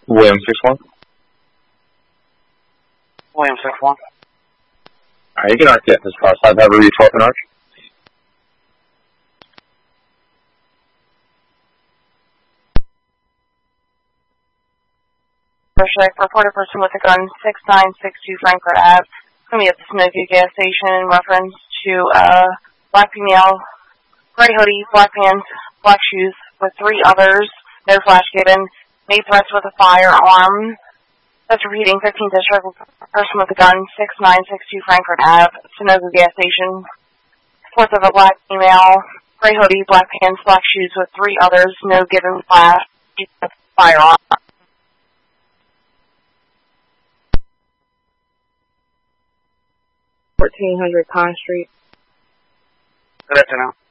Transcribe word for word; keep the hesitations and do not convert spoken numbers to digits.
William six one. William six one. Alright, you can arc get this cross side, have a reach open arch. Reported person with a gun, six nine six two Frankfurt Avenue. It's going to be at the Sunoco gas station in reference to a uh, black female, gray hoodie, black pants, black shoes, with three others, no flash given, made threats with a firearm. That's repeating, fifteenth District, person with a gun, six nine six two Frankfurt Avenue, Sunoco gas station. Reports of a black female, gray hoodie, black pants, black shoes, with three others, no given flash, with firearm. fourteen hundred Pine Street. Good afternoon.